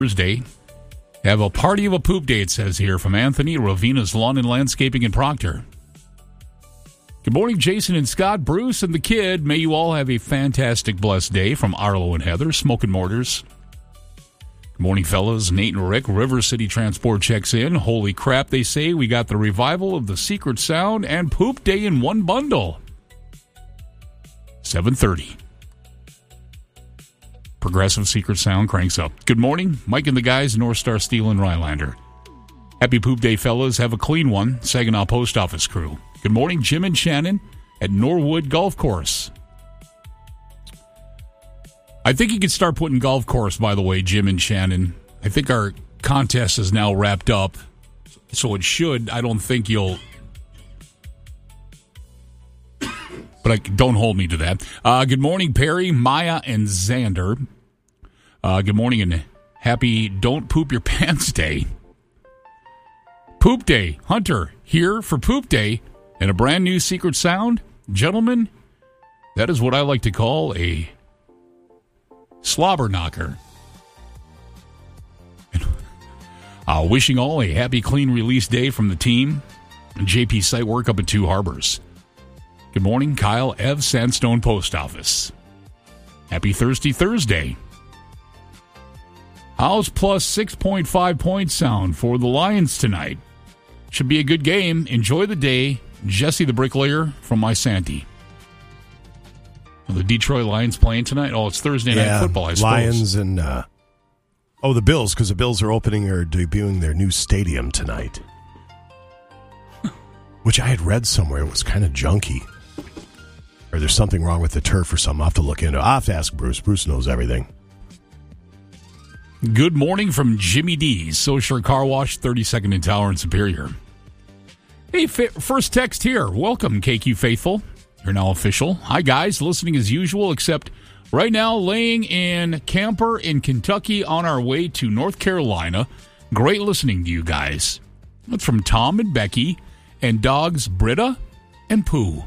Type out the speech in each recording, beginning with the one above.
Thursday. Have a party of a poop day, it says here, from Anthony, Ravina's Lawn and Landscaping in Proctor. Good morning, Jason and Scott, Bruce, and the kid. May you all have a fantastic, blessed day from Arlo and Heather, Smoke and Mortars. Good morning, fellas. Nate and Rick, River City Transport checks in. Holy crap, they say. We got the revival of the Secret Sound and Poop Day in one bundle. 7:30. Progressive Secret Sound cranks up. Good morning, Mike and the guys, North Star Steel and Rylander. Happy Poop Day, fellas. Have a clean one. Saginaw Post Office crew. Good morning, Jim and Shannon at Norwood Golf Course. I think you could start putting golf course, by the way, Jim and Shannon. I think our contest is now wrapped up, so it should. I don't think you'll... But don't hold me to that. Good morning, Perry, Maya, and Xander. Good morning and happy Don't Poop Your Pants Day. Poop Day. Hunter here for Poop Day and a brand new Secret Sound. Gentlemen, that is what I like to call a slobber knocker. Wishing all a happy, clean release day from the team. JP Site Work up at Two Harbors. Good morning, Kyle, Ev, Sandstone Post Office. Happy Thursday. How's plus 6.5 point sound for the Lions tonight? Should be a good game. Enjoy the day. Jesse the Bricklayer from Isanti. Are the Detroit Lions playing tonight? Oh, it's Thursday night football, I suppose. Lions and, the Bills, because the Bills are opening or debuting their new stadium tonight. Which I had read somewhere was kind of junky. Or there's something wrong with the turf or something. I'll have to look into it. I'll have to ask Bruce. Bruce knows everything. Good morning from Jimmy D's, Socher Car Wash, 32nd and Tower in Superior. Hey, first text here. Welcome, KQ Faithful. You're now official. Hi, guys. Listening as usual, except right now laying in camper in Kentucky on our way to North Carolina. Great listening to you guys. That's from Tom and Becky and dogs Britta and Pooh.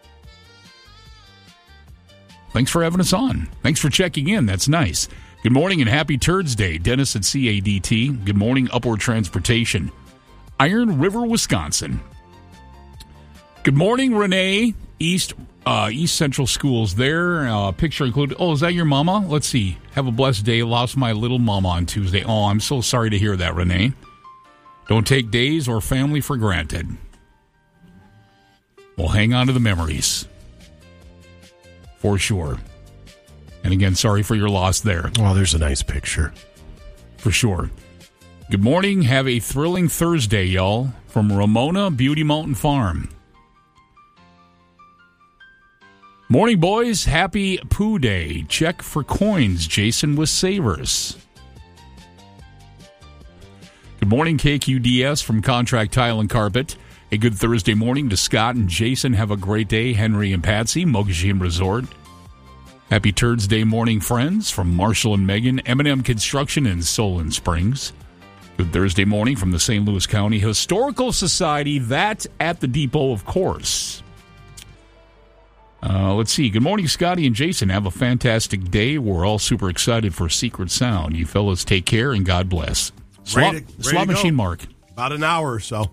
Thanks for having us on. Thanks for checking in. That's nice. Good morning and happy Turds Day. Dennis at CADT. Good morning, Upward Transportation. Iron River, Wisconsin. Good morning, Renee. East Central Schools there. Picture included. Oh, is that your mama? Let's see. Have a blessed day. Lost my little mama on Tuesday. Oh, I'm so sorry to hear that, Renee. Don't take days or family for granted. We'll hang on to the memories. For sure. And again, sorry for your loss there. Oh, there's a nice picture. For sure. Good morning. Have a thrilling Thursday, y'all. From Ramona Beauty Mountain Farm. Morning, boys. Happy Poo Day. Check for coins. Jason with Savers. Good morning, KQDS from Contract Tile and Carpet. A good Thursday morning to Scott and Jason. Have a great day, Henry and Patsy, Mogashim Resort. Happy Turds Day morning, friends, from Marshall and Megan, M&M Construction in Solon Springs. Good Thursday morning from the St. Louis County Historical Society. That at the depot, of course. Let's see. Good morning, Scotty and Jason. Have a fantastic day. We're all super excited for Secret Sound. You fellas take care and God bless. Slot Machine Mark. About an hour or so.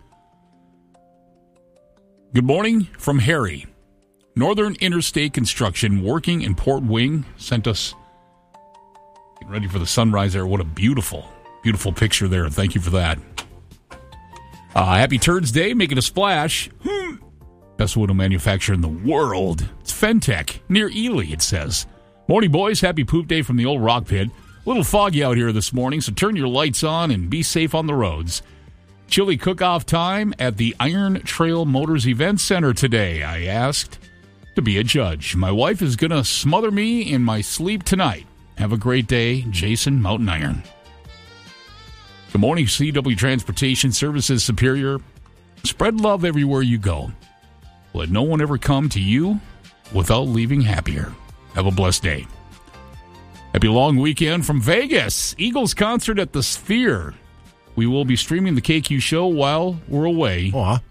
Good morning from Harry. Northern Interstate Construction working in Port Wing sent us, getting ready for the sunrise there. What a beautiful, beautiful picture there. Thank you for that. Happy Turds Day, making a splash. Best window manufacturer in the world. It's Fentech, near Ely, it says. Morning, boys. Happy Poop Day from the old rock pit. A little foggy out here this morning, so turn your lights on and be safe on the roads. Chili cook-off time at the Iron Trail Motors Event Center today. I asked to be a judge. My wife is going to smother me in my sleep tonight. Have a great day, Jason, Mountain Iron. Good morning, CW Transportation Services Superior. Spread love everywhere you go. Let no one ever come to you without leaving happier. Have a blessed day. Happy long weekend from Vegas. Eagles concert at the Sphere. We will be streaming the KQ show while we're away.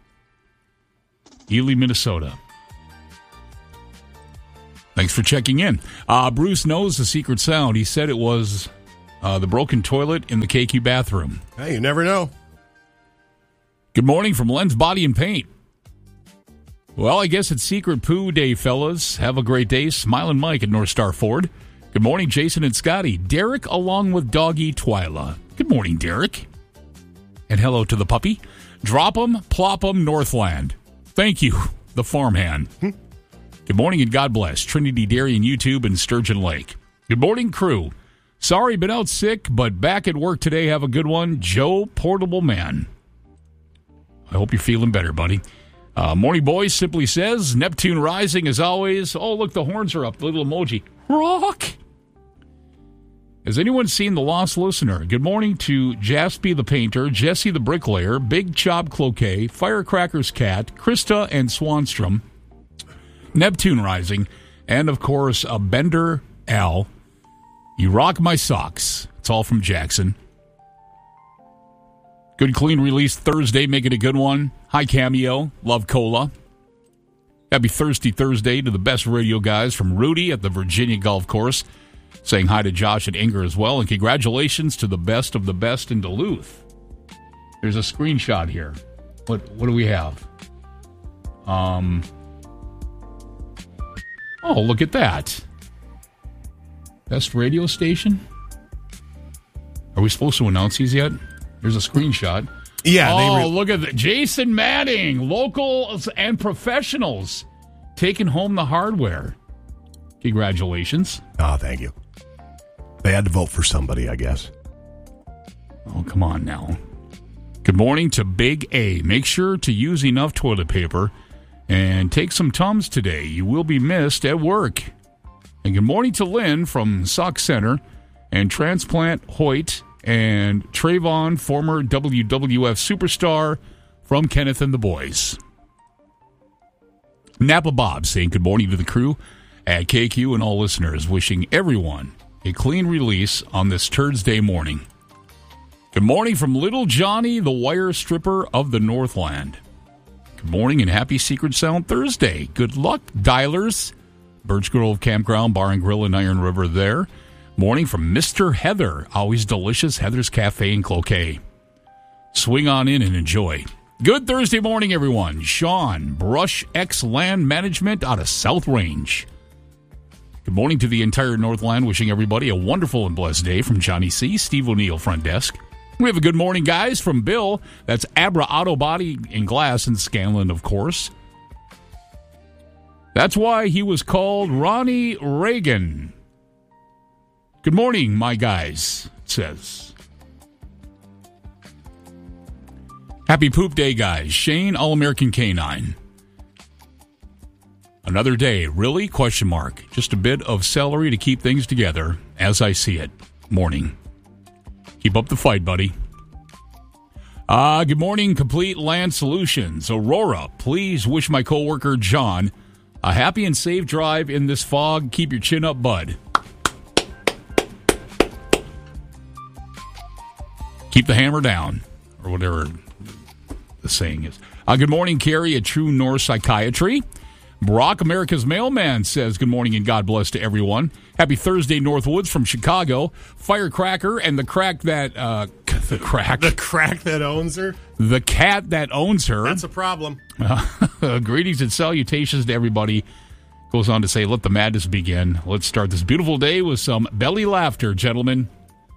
Ely, Minnesota. Thanks for checking in. Bruce knows the Secret Sound. He said it was the broken toilet in the KQ bathroom. Hey, you never know. Good morning from Len's Body and Paint. Well, I guess it's Secret Poo Day, fellas. Have a great day. Smiling Mike at North Star Ford. Good morning, Jason and Scotty. Derek along with doggy Twyla. Good morning, Derek. And hello to the puppy. Drop 'em, plop 'em, Northland. Thank you, the farmhand. Good morning and God bless. Trinity Dairy and YouTube and Sturgeon Lake. Good morning, crew. Sorry, been out sick, but back at work today. Have a good one. Joe Portable Man. I hope you're feeling better, buddy. Morning Boys simply says, Neptune rising as always. Oh, look, the horns are up. The little emoji. Rock. Has anyone seen The Lost Listener? Good morning to Jaspy the Painter, Jesse the Bricklayer, Big Chop Cloquet, Firecracker's Cat, Krista and Swanstrom, Neptune Rising, and, of course, a Bender Al. You rock my socks. It's all from Jackson. Good clean release Thursday, make it a good one. Hi, Cameo. Love Cola. Happy Thirsty Thursday to the best radio guys from Rudy at the Virginia Golf Course. Saying hi to Josh and Inger as well. And congratulations to the best of the best in Duluth. There's a screenshot here. What do we have? Oh, look at that. Best radio station? Are we supposed to announce these yet? There's a screenshot. Yeah. Look at that. Jason Manning, locals and professionals, taking home the hardware. Congratulations. Oh, thank you. They had to vote for somebody, I guess. Oh, come on now. Good morning to Big A. Make sure to use enough toilet paper and take some Tums today. You will be missed at work. And good morning to Lynn from Sauk Center and Transplant Hoyt and Trayvon, former WWF superstar from Kenneth and the Boys. Napa Bob saying good morning to the crew at KQ and all listeners, wishing everyone a clean release on this Thursday morning. Good morning from Little Johnny, the wire stripper of the Northland. Good morning and happy Secret Sound Thursday. Good luck, dialers. Birch Grove Campground, Bar and Grill in Iron River there. Morning from Mr. Heather, always delicious, Heather's Cafe in Cloquet. Swing on in and enjoy. Good Thursday morning, everyone. Sean, Brush X Land Management out of South Range. Good morning to the entire Northland, wishing everybody a wonderful and blessed day from Johnny C., Steve O'Neill, front desk. We have a good morning, guys, from Bill. That's Abra Auto Body and Glass in Scanlon, of course. That's why he was called Ronnie Reagan. Good morning, my guys, it says. Happy Poop Day, guys. Shane, All-American Canine. Another day, really? Question mark. Just a bit of celery to keep things together, as I see it. Morning. Keep up the fight, buddy. Good morning, Complete Land Solutions. Aurora, please wish my coworker John a happy and safe drive in this fog. Keep your chin up, bud. Keep the hammer down, or whatever the saying is. Good morning, Carrie at True North Psychiatry. Brock, America's Mailman, says good morning and God bless to everyone. Happy Thursday, Northwoods from Chicago. Firecracker and the crack that... the crack. The crack that owns her? The cat that owns her. That's a problem. Greetings and salutations to everybody. Goes on to say, let the madness begin. Let's start this beautiful day with some belly laughter, gentlemen.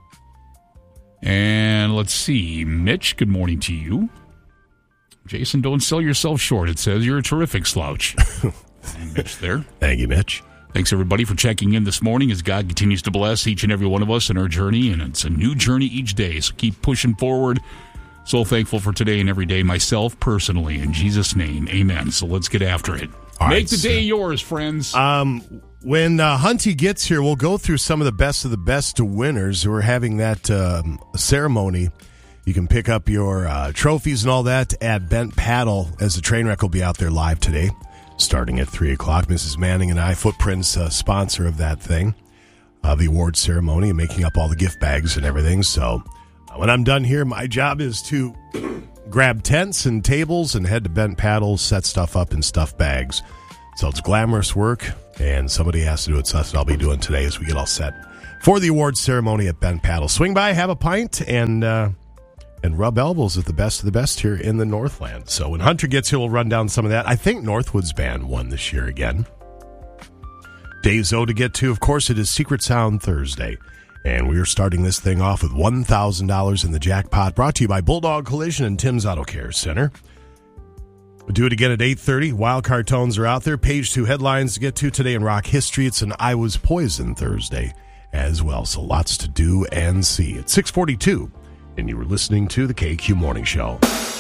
And let's see. Mitch, good morning to you. Jason, don't sell yourself short. It says you're a terrific slouch. And Mitch there. Thank you, Mitch. Thanks, everybody, for checking in this morning as God continues to bless each and every one of us in our journey. And it's a new journey each day, so keep pushing forward. So thankful for today and every day, myself personally. In Jesus' name, amen. So let's get after it. All Make right, the day yours, friends. When Hunty gets here, we'll go through some of the best winners who are having that ceremony. You can pick up your trophies and all that at Bent Paddle, as the train wreck will be out there live today, starting at 3 o'clock. Mrs. Manning and I, Footprints, sponsor of that thing, the award ceremony, and making up all the gift bags and everything. So when I'm done here, my job is to grab tents and tables and head to Bent Paddle, set stuff up in stuff bags. So it's glamorous work, and somebody has to do it, so that's what I'll be doing today as we get all set for the awards ceremony at Bent Paddle. Swing by, have a pint, and rub elbows with the best of the best here in the Northland. So when Hunter gets here, we'll run down some of that. I think Northwoods Band won this year again. Dave's O to get to, of course, it is Secret Sound Thursday. And we are starting this thing off with $1,000 in the jackpot, brought to you by Bulldog Collision and Tim's Auto Care Center. We'll do it again at 8:30. Wildcard tones are out there. Page 2 headlines to get to today in rock history. It's an I Was Poisoned Thursday as well. So lots to do and see. It's 6:42, and you were listening to the KQ Morning Show.